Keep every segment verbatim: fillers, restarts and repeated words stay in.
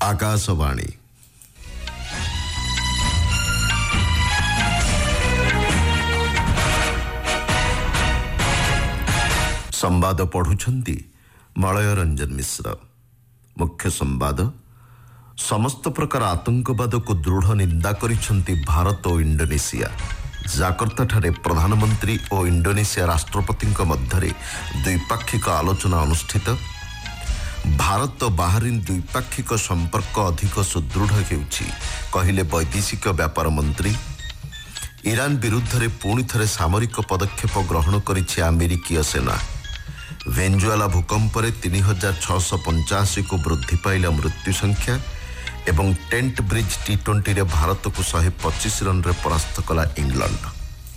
आकाशवाणी संवाद पढ़ुछंती मलय रंजन मिश्र। मुख्य संवाद समस्त प्रकार आतंकवाद को दृढ़ निंदा करिछंती भारत और इंडोनेशिया। जाकर्ता ठारे प्रधानमंत्री और इंडोनेशिया राष्ट्रपति मध्य द्विपाक्षिक आलोचना अनुष्ठित। भारत और बाहरीन द्विपाक्षिक संपर्क अधिक सुदृढ़ हेउछि कहिले वैदेशिक व्यापार मंत्री। ईरान विरुद्ध रे पुणी थरे सामरिक पदक्षेप ग्रहण करिछि अमेरिकीय सेना। वेनेजुएला भूकंप रे तीन हजार छःश पंचाशी को वृद्धि पाइला मृत्यु संख्या। एवं टेंट ब्रिज टी ट्वेंटी रे भारत को शहे पच्चीस रन रे परास्त कला इंग्लैंड।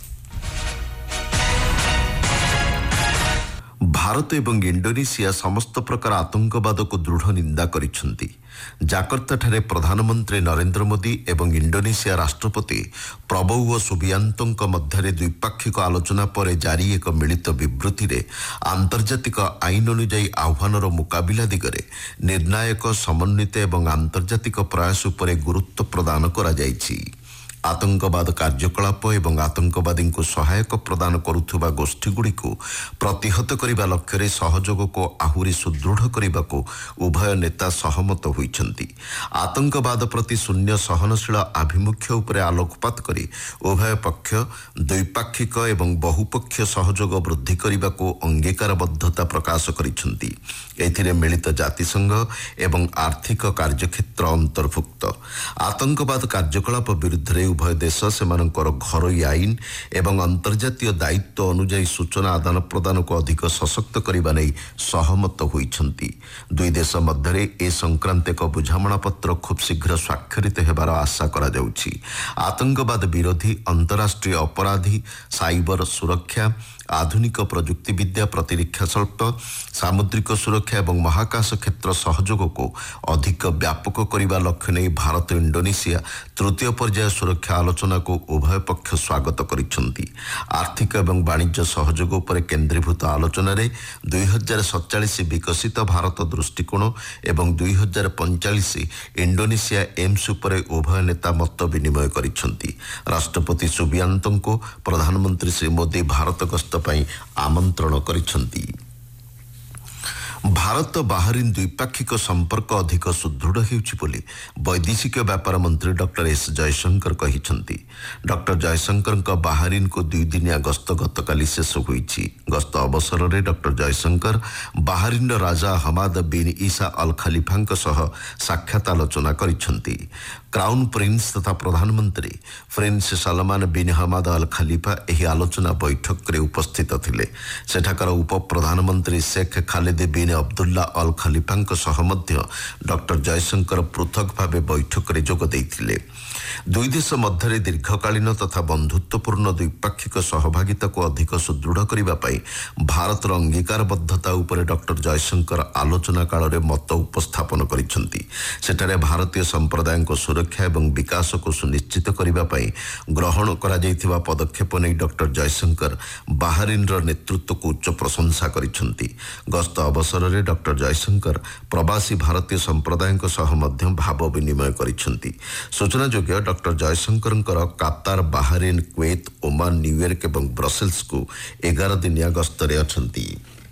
भारत एवं इंडोनेशिया समस्त प्रकार आतंकवाद को दृढ़ निंदा करिछंती। जाकर्ता ठारे प्रधानमंत्री नरेंद्र मोदी एवं इंडोनेशिया राष्ट्रपति प्रबोवो सुबियांतों मध्य द्विपाक्षिक आलोचना पर जारी एक मिलित विबृति रे आंतर्जातिक आईन अनुଯାयी आह्वानर मुकाबिला दिगरे निर्णायक समन्वित एवं आंतर्जातिक प्रयास उपर गुरुत्व प्रदान करा जायछि। आतंकवाद कार्यकलाप एवं आतंकवादी को सहायक प्रदान करुथुबा गोष्ठीगुड़ी को प्रतिहत करने लक्ष्य सहयोग को आहुरी सुदृढ़ करने को उभय नेता सहमत होइछंती। आतंकवाद प्रति शून्य सहनशील आभिमुख्य उपरे आलोकपात करी उभय पक्ष द्विपाक्षिक एवं बहुपक्षीय सहयोग वृद्धि करने को अंगीकारबद्धता प्रकाश करिछंती। एथिरे मिलित जातिसंघ एवं आर्थिक कार्यक्षेत्र अंतर्भुक्त। आतंकवाद कार्यकलाप विरुद्ध उभय देश सेमानकर घरोई आईन एवं अंतर्जातीय दायित्व अनुଯାयी सूचना आदान प्रदान को अधिक सशक्त करने नहीं सहमत होइछंती। दुई देश मध्य ए संक्रांत एक बुझामणा पत्र खूब शीघ्र स्वाक्षरित हेबार आशा करा जाउछि। आतंकवाद विरोधी अंतर्राष्ट्रीय अपराधी साइबर सुरक्षा आधुनिक प्रजुक्ति विद्या प्रतिरक्षा शिल्प सामुद्रिक सुरक्षा एवं महाकाश क्षेत्र सहयोग को अधिक व्यापक करने लक्ष्य नहीं भारत इंडोनेशिया तृतीय पर्याय सुरक्षा आलोचना को उभय पक्ष स्वागत करिछंती। आर्थिक एवं वाणिज्य सहयोग उपर केंद्रीभूत आलोचना रे दुई हजार सतचालीस विकसित भारत दृष्टिकोण एवं दुई हजार पंचालीस इंडोनेशिया एम्स उपर उभय नेता मत विनिमय करिछंती। राष्ट्रपति सुबियांतों को प्रधानमंत्री श्री मोदी भारत गस्त पई आमंत्रण करिछंती। भारत बाहरीन द्विपाक्षिक संपर्क अधिक सुदृढ़ हेउछि बोली वैदेशिक व्यापार मंत्री doctor S Jaishankar कहिछंती। Doctor Jaishankar का बाहरीन को दुई दिनिया गस्त गतकाली शेष होइछि। गस्त अवसर रे डॉक्टर जयशंकर बाहरीन राजा हमाद बिन ईसा अल खलीफांक सह साक्षात आलोचना करिछंती। क्राउन प्रिंस तथा प्रधानमंत्री प्रिंस सलमान बिन हमाद अल खलीफा एही आलोचना बैठक रे उपस्थित थिले। सेठाकर उप प्रधानमंत्री शेख खालिद बिन अब्दुल्ला अल खलीफांक सह मध्य डॉक्टर जयशंकर पृथक भावे बैठक रे जोग देइथिले। दुई देश मध्य दीर्घकालीन तथा बंधुत्वपूर्ण द्विपाक्षिक सहभागिता को अधिक सुदृढ़ करने पाई भारतर अंगीकारबद्धता उपरे डॉक्टर जयशंकर आलोचना काल में मत उपस्थापन करिछंती। सेठारे भारतीय संप्रदाय को सुरक्षा एवं विकास को सुनिश्चित करने पाई ग्रहण करा जायथिबा पदक्षेप नहीं डॉक्टर जयशंकर बाहरीन नेतृत्व को उच्च प्रशंसा करिछंती। गस्त अवसर में डॉक्टर जयशंकर प्रवासी भारतीय संप्रदाय सह मध्य भाव विनिमय करिछंती। सूचना योग्य doctor Jaishankar कातार Bahrain Kuwait Oman New York एवं ब्रसेल्स को एगार दिनिया गस्तरे अछंती।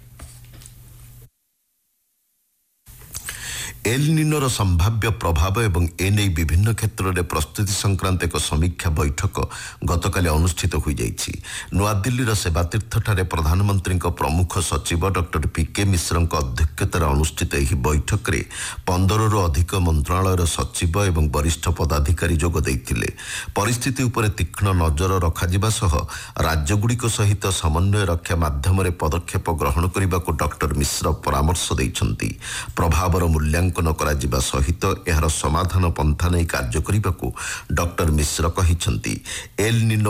एल निनोर संभाव्य प्रभाव एवं एने विभिन्न क्षेत्र में प्रस्तुति संक्रांत एक समीक्षा बैठक गतकाली अनुष्ठित हो जाइछि। नुआदिल्लीर सेवातीर्थ ठारे प्रधानमंत्री प्रमुख सचिव डॉक्टर पीके मिश्र अध्यक्षतार अनुष्ठित यह बैठक रे पंदर रु अधिक मंत्रालयर सचिव एवं वरिष्ठ पदाधिकारी जोग देइथिले। परिस्थिति उपर तीक्ष्ण नजर रखाजिबा सह राज्यगुड़िक सहित समन्वय रक्षा माध्यम पदक्षेप ग्रहण करने को डॉक्टर मिश्र परामर्श देइछंती। प्रभावर मूल्यांकन करा जिबा सहित एहार समाधान पंथा नहीं कार्य करने को डॉक्टर मिश्र कहिछंती। El Nino